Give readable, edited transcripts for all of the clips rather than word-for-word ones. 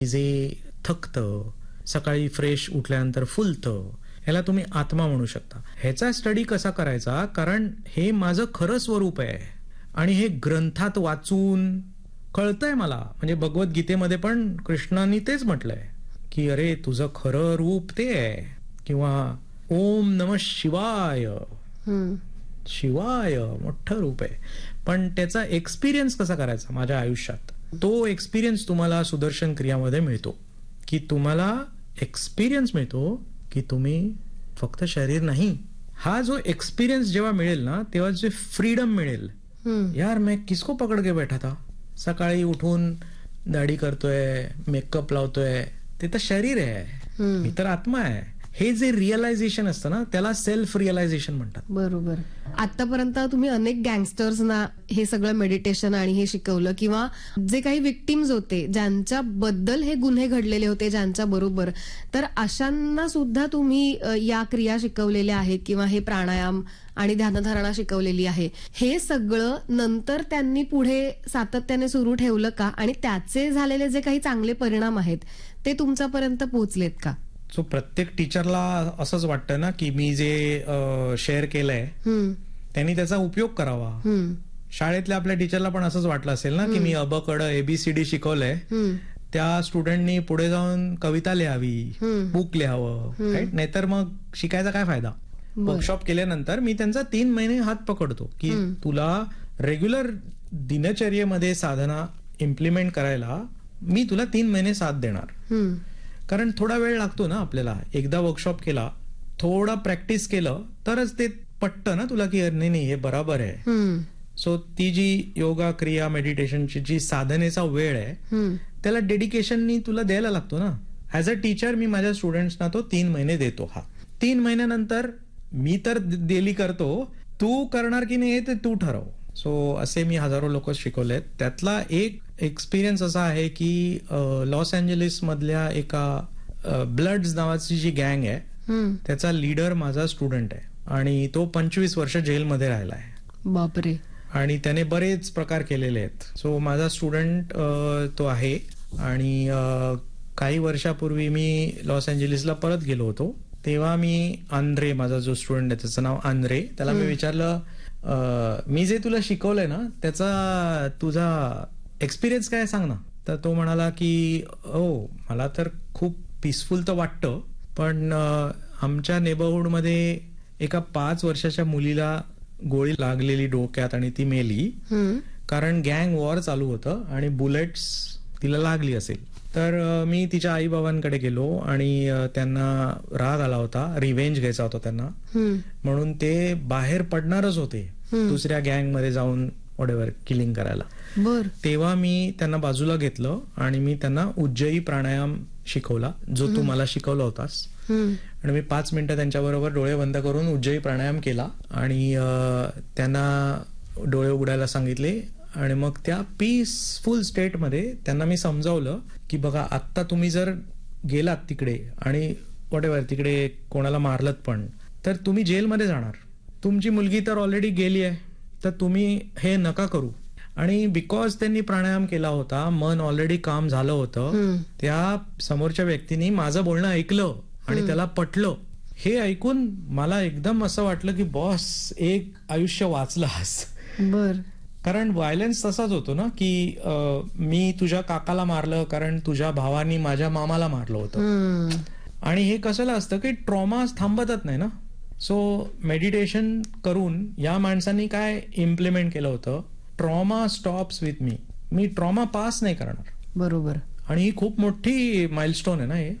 जे थकतं, सकाळी फ्रेश उठल्यानंतर फुलतं, ह्याला तुम्ही आत्मा म्हणू शकता. ह्याचा स्टडी कसा करायचा, कारण हे माझं खरं स्वरूप आहे आणि हे ग्रंथात वाचून कळतंय मला. म्हणजे भगवद्गीतेमध्ये पण कृष्णाने तेच म्हटलंय की अरे तुझं खरं रूप ते आहे, किंवा ओम नमः शिवाय, शिवाय मोठं रूप आहे. पण त्याचा एक्सपिरियन्स कसा करायचा माझ्या आयुष्यात, तो एक्सपिरियन्स तुम्हाला सुदर्शन क्रियामध्ये मिळतो. की तुम्हाला एक्सपिरियन्स मिळतो की तुम्ही फक्त शरीर नाही. हा जो एक्सपिरियन्स जेव्हा मिळेल ना, तेव्हा जे फ्रीडम मिळेल, यार मैं किसको पकड के बैठा था, सकाळी उठून दाढी करतोय, मेकअप लावतोय, ते तर शरीर आहे, मी तर आत्मा आहे. हे जे रिअलायझेशन असतं ना, त्याला सेल्फ रिअलायझेशन म्हणतात. बरोबर. आतापर्यंत तुम्ही अनेक गँगस्टर्सना हे सगळं मेडिटेशन आणि हे शिकवलं, किंवा जे काही विक्टिम्स होते ज्यांच्याबद्दल हे गुन्हे घडलेले होते ज्यांच्या बरोबर, तर अशांना सुद्धा तुम्ही या क्रिया शिकवलेल्या आहेत किंवा हे प्राणायाम आणि ध्यानधारणा शिकवलेली आहे. हे सगळं नंतर त्यांनी पुढे सातत्याने सुरू ठेवलं का, आणि त्याचे झालेले जे काही चांगले परिणाम आहेत ते तुमच्यापर्यंत पोहोचलेत का? सो प्रत्येक टीचरला असंच वाटतं ना की मी जे शेअर केलंय त्यांनी त्याचा उपयोग करावा. शाळेतल्या आपल्या टीचरला पण असंच वाटलं असेल ना की मी अबकड ABCD शिकवलंय, त्या स्टुडंटनी पुढे जाऊन कविता लिहावी, बुक लिहावं, राईट? नाहीतर मग शिकायचा काय फायदा. वर्कशॉप केल्यानंतर मी त्यांचा 3 महिने हात पकडतो की तुला रेग्युलर दिनचर्येमध्ये साधना इम्प्लिमेंट करायला मी तुला 3 महिने साथ देणार. कारण थोडा वेळ लागतो ना आपल्याला. एकदा वर्कशॉप केला, थोडा प्रॅक्टिस केलं तरच ते पटतं ना तुला की नाही नाही हे बरोबर आहे. सो ती जी योगा क्रिया मेडिटेशनची जी साधनेचा वेळ आहे त्याला डेडिकेशननी तुला द्यायला लागतो ना. ऍज अ टीचर मी माझ्या स्टुडंट्सना तो 3 महिने देतो. 3 महिन्यानंतर मी तर डेली करतो, तू करणार की नाही ते तू ठरव. सो असे मी हजारो लोक शिकवलेत. त्यातला एक एक्सपिरियन्स असा आहे की लॉस एंजलिस मधल्या एका ब्लड्स नावाची जी गँग आहे त्याचा लीडर माझा स्टुडंट आहे आणि तो 25 वर्ष जेलमध्ये राहिला आहे. बापरे. आणि त्याने बरेच प्रकार केलेले आहेत. सो माझा स्टुडंट तो आहे. आणि काही वर्षापूर्वी मी लॉस एंजलिसला परत गेलो होतो, तेव्हा मी आंद्रे, माझा जो स्टुडंट आहे त्याचं नाव आंद्रे, त्याला मी विचारलं मी जे तुला शिकवलंय ना त्याचा तुझा एक्सपिरियन्स काय सांग ना. तर तो म्हणाला की मला तर खूप पीसफुल तर वाटतं, पण आमच्या नेबरहुडमध्ये एका 5 वर्षाच्या मुलीला गोळी लागलेली डोक्यात आणि ती मेली, कारण गँग वॉर चालू होतं आणि बुलेट्स तिला लागली असेल. तर मी तिच्या आई बाबांकडे गेलो आणि त्यांना राग आला होता, रिव्हेंज घ्यायचा होता त्यांना, म्हणून ते बाहेर पडणारच होते दुसऱ्या गँग मध्ये जाऊन व्हॉटएव्हर किलिंग करायला. तेव्हा मी त्यांना बाजूला घेतलं आणि मी त्यांना उज्जयी प्राणायाम शिकवला, जो तू मला शिकवला होतास. आणि मी 5 मिनिटं त्यांच्याबरोबर डोळे बंद करून उज्जयी प्राणायाम केला आणि त्यांना डोळे उघडायला सांगितले. आणि मग त्या पीसफुल स्टेटमध्ये त्यांना मी समजावलं की बघा आत्ता तुम्ही जर गेलात तिकडे आणि व्हॉटएव्हर तिकडे कोणाला मारलत पण, तर तुम्ही जेलमध्ये जाणार. तुमची मुलगी तर ऑलरेडी गेली आहे, तर तुम्ही हे नका करू. आणि बिकॉज त्यांनी प्राणायाम केला होता, मन ऑलरेडी काम झालं होतं, त्या समोरच्या व्यक्तीने माझं बोलणं ऐकलं आणि त्याला पटलं. हे ऐकून मला एकदम असं वाटलं की बॉस, एक आयुष्य वाचलास. कारण व्हायलन्स तसाच होतो ना की मी तुझ्या काकाला मारलं कारण तुझ्या भावानी माझ्या मामाला मारलं होतं. आणि हे कशाला असतं की ट्रॉमा थांबतच नाही ना. सो मेडिटेशन करून या माणसांनी काय इम्प्लिमेंट केलं होतं, trauma stops with me. Me trauma pass नाही करणार. बरोबर. आणि ही खूप मोठी माइलस्टोन आहे ना हे,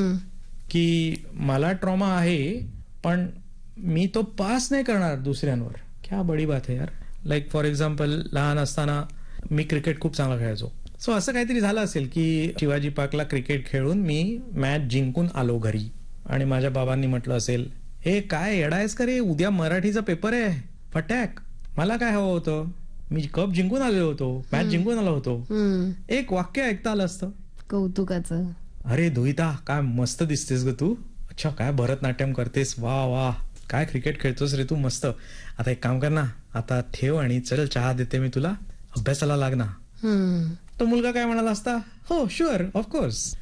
की मला ट्रॉमा आहे पण मी तो पास नाही करणार दुसऱ्यांवर. क्या बडी बात आहे यार. लाईक फॉर एक्झाम्पल, लहान असताना मी क्रिकेट खूप चांगला खेळायचो. सो असं काहीतरी झालं असेल की शिवाजी पार्कला क्रिकेट खेळून मी मॅच जिंकून आलो घरी आणि माझ्या बाबांनी म्हटलं असेल, हे काय येडायस का रे, उद्या मराठीचा पेपर आहे फटॅक. मला काय हवं होतं, मी कप जिंकून आलेलो होतो, मॅच जिंकून आलो होतो. एक वाक्य ऐकता आलं असतं कौतुकाचं, अरे दुहिता काय मस्त दिसतेस ग तू, अच्छा काय भरतनाट्यम करतेस, वा वा काय क्रिकेट खेळतोस रे तू, मस्त. आता एक काम कर ना, आता ठेव आणि चल चहा देते मी तुला, अभ्यासाला लाग ना. तो मुलगा काय म्हणाला असता, हो शुअर ऑफकोर्स.